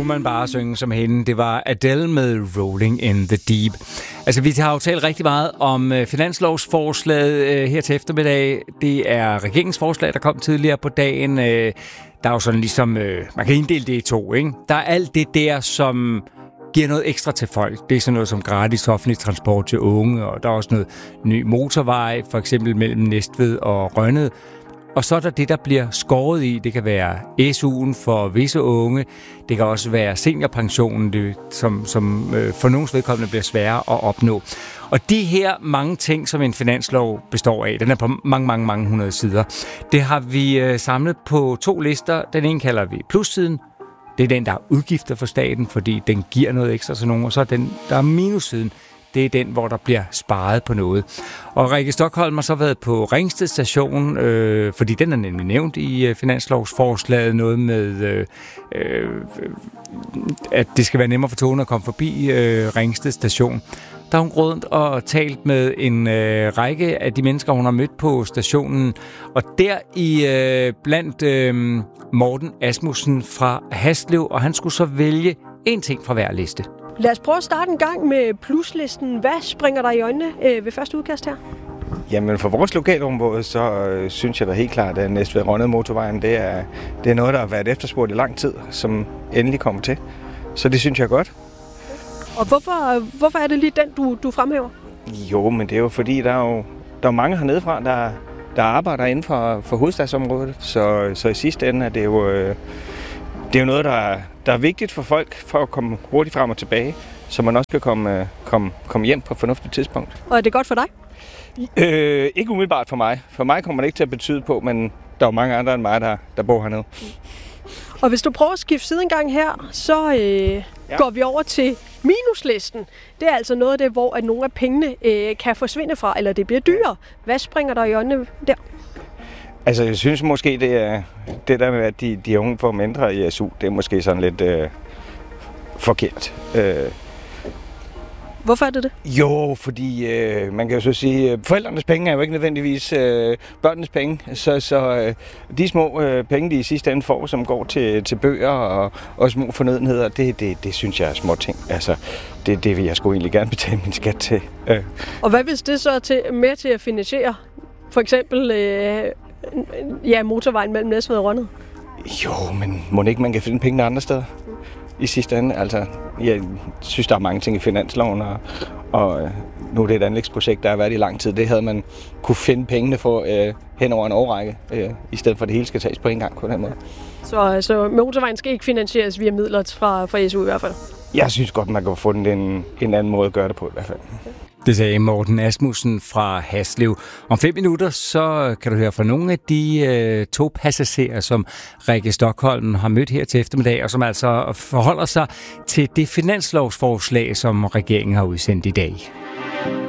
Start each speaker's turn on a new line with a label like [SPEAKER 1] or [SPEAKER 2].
[SPEAKER 1] man bare synge som hende. Det var Adele med Rolling in the Deep. Altså, vi har jo talt rigtig meget om finanslovsforslaget her til eftermiddag. Det er regeringsforslag, der kom tidligere på dagen. Der er jo sådan ligesom, man kan inddele det i to, ikke? Der er alt det der, som giver noget ekstra til folk. Det er sådan noget som gratis offentlig transport til unge, og der er også noget ny motorvej, for eksempel mellem Næstved og Rønnede. Og så er der det, der bliver skåret i. Det kan være SU'en for visse unge. Det kan også være seniorpensionen, som for nogens vedkommende bliver sværere at opnå. Og de her mange ting, som en finanslov består af, den er på mange hundrede sider, det har vi samlet på 2 lister. Den ene kalder vi plussiden. Det er den, der er udgifter for staten, fordi den giver noget ekstra til nogen. Og så er den, der er minussiden. Det er den, hvor der bliver sparet på noget. Og Rikke Stokholm har så været på Ringsted Station, fordi den er nemlig nævnt i finanslovsforslaget, noget med, at det skal være nemmere for togene at komme forbi Ringsted Station. Der har hun gået rundt og talt med en række af de mennesker, hun har mødt på stationen. Og der i blandt Morten Asmussen fra Haslev, og han skulle så vælge en ting fra hver liste.
[SPEAKER 2] Lad os prøve at starte en gang med pluslisten. Hvad springer der i øjnene ved første udkast her?
[SPEAKER 3] Jamen for vores lokalområde, så synes jeg da helt klart, at Næstved Rønnede motorvejen, det er noget, der har været efterspurgt i lang tid, som endelig kommer til. Så det synes jeg er godt.
[SPEAKER 2] Og hvorfor er det lige den, du fremhæver?
[SPEAKER 3] Jo, men det er jo fordi, der er mange hernede fra, der arbejder inden for hovedstadsområdet. Så i sidste ende er det jo noget, der er vigtigt for folk, for at komme hurtigt frem og tilbage, så man også kan komme hjem på et fornuftigt tidspunkt.
[SPEAKER 2] Og er det godt for dig?
[SPEAKER 3] Ikke umiddelbart for mig. For mig kommer det ikke til at betyde på, men der er jo mange andre end mig, der bor hernede.
[SPEAKER 2] Og hvis du prøver at skifte side en gang her, så går vi over til minuslisten. Det er altså noget af det, hvor at nogle af pengene kan forsvinde fra, eller det bliver dyrere. Hvad springer der i øjnene der?
[SPEAKER 3] Altså, jeg synes måske, det der med, at de unge får mindre i SU, det er måske sådan lidt forkert.
[SPEAKER 2] Hvorfor er det det?
[SPEAKER 3] Jo, fordi man kan jo så sige, forældrenes penge er jo ikke nødvendigvis børnenes penge. Så de små penge, de i sidste ende får, som går til bøger og små fornødenheder, det synes jeg er små ting. Altså, det vil jeg sgu egentlig gerne betale min skat til.
[SPEAKER 2] Og hvad hvis det så er med til at finansiere for eksempel motorvejen mellem Næstved og Rønnede?
[SPEAKER 3] Jo, men må ikke man kan finde pengene andre steder i sidste ende? Altså, jeg synes, der er mange ting i finansloven, og nu er det et anlægsprojekt, der har været i lang tid. Det havde man kunne finde pengene for hen over en årrække, i stedet for at det hele skal tages på en gang på den måde.
[SPEAKER 2] Så motorvejen skal ikke finansieres via midler fra SU i hvert fald?
[SPEAKER 3] Jeg synes godt, man kan få en anden måde at gøre det på i hvert fald.
[SPEAKER 1] Det sagde Morten Asmussen fra Haslev. Om 5 minutter, så kan du høre fra nogle af de togpassagerer, som Rikke Stokholm har mødt her til eftermiddag, og som altså forholder sig til det finanslovsforslag, som regeringen har udsendt i dag.